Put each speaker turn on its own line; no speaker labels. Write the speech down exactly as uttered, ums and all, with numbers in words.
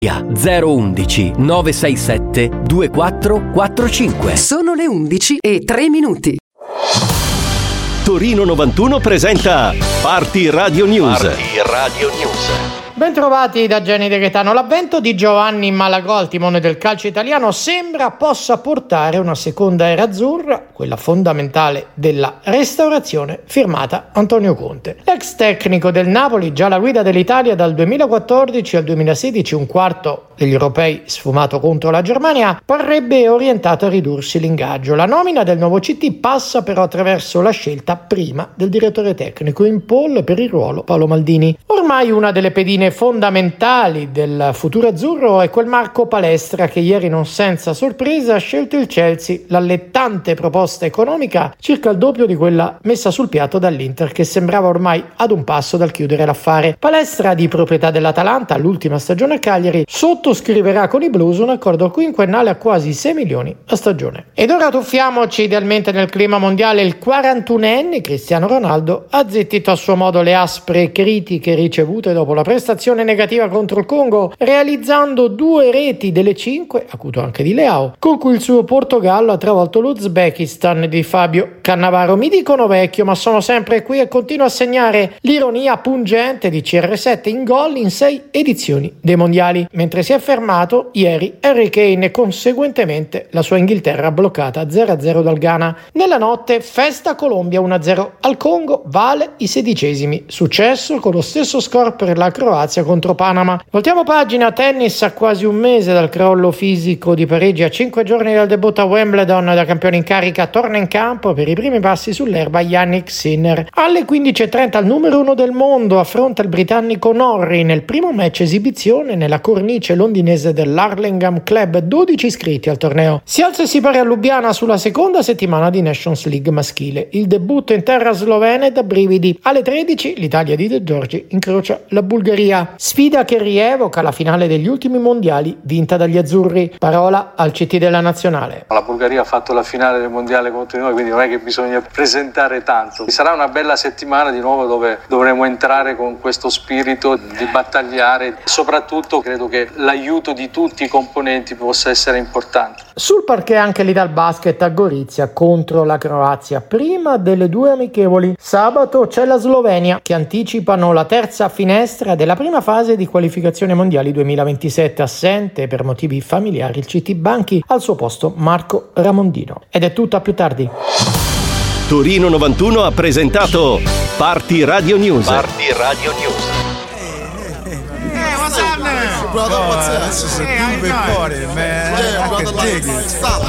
zero undici nove sei sette due quattro quattro cinque.
Sono le undici e tre minuti.
Torino novantuno presenta Party Radio News.
Party Radio News.
Bentrovati da Gianni De Gaetano. L'avvento di Giovanni Malagò al timone del calcio italiano sembra possa portare una seconda era azzurra, quella fondamentale della restaurazione, firmata Antonio Conte. L'ex tecnico del Napoli, già alla guida dell'Italia dal duemilaquattordici al duemilasedici, un quarto degli europei sfumato contro la Germania, parrebbe orientato a ridursi l'ingaggio. La nomina del nuovo C T passa però attraverso la scelta prima del direttore tecnico, in pole per il ruolo Paolo Maldini. Ormai una delle pedine fondamentali del futuro azzurro è quel Marco Palestra che ieri, non senza sorpresa, ha scelto il Chelsea, l'allettante proposta economica circa il doppio di quella messa sul piatto dall'Inter, che sembrava ormai ad un passo dal chiudere l'affare. Palestra, di proprietà dell'Atalanta, l'ultima stagione a Cagliari, sottoscriverà con i Blues un accordo quinquennale a quasi sei milioni a stagione. Ed ora tuffiamoci idealmente nel clima mondiale. Il quarantunenne Cristiano Ronaldo ha zittito a suo modo le aspre critiche ricevute dopo la prestazione negativa contro il Congo, realizzando due reti delle cinque, acuto anche di Leao, con cui il suo Portogallo ha travolto l'Uzbekistan di Fabio Cannavaro. Mi dicono vecchio, ma sono sempre qui e continuo a segnare l'ironia pungente di C R sette in gol in sei edizioni dei mondiali, mentre si è fermato ieri Harry Kane e conseguentemente la sua Inghilterra bloccata zero a zero dal Ghana. Nella notte festa Colombia uno a zero al Congo, vale i sedicesimi. Successo con lo stesso score per la Croazia contro Panama. Voltiamo pagina. Tennis. A quasi un mese dal crollo fisico di Parigi, a cinque giorni dal debutto a Wimbledon da campione in carica, torna in campo per i primi passi sull'erba Jannik Sinner. Alle quindici e trenta il numero uno del mondo affronta il britannico Norrie nel primo match esibizione nella cornice londinese dell'Hurlingham Club, dodici iscritti al torneo. Si alza e si pari a Lubiana sulla seconda settimana di Nations League maschile. Il debutto in terra slovena è da brividi. Alle tredici l'Italia di De Giorgi incrocia la Bulgaria. Sfida che rievoca la finale degli ultimi mondiali vinta dagli azzurri. Parola al C T della nazionale.
La Bulgaria ha fatto la finale del mondiale contro noi, quindi non è che bisogna presentare tanto. Sarà una bella settimana di nuovo dove dovremo entrare con questo spirito di battagliare. Soprattutto credo che l'aiuto di tutti i componenti possa essere importante.
Sul parquet anche l'Italbasket a Gorizia contro la Croazia, prima delle due amichevoli. Sabato c'è la Slovenia, che anticipano la terza finestra della prima fase di qualificazione mondiali duemilaventisette. Assente per motivi familiari il C T Banchi, al suo posto Marco Ramondino. Ed è tutto, a più tardi.
Torino novantuno ha presentato Party Radio News.
Party Radio News.
Hey, what's up now? Brother, what's up? This is a hey, big party, man. Yeah, I brother, can dig it. Stop.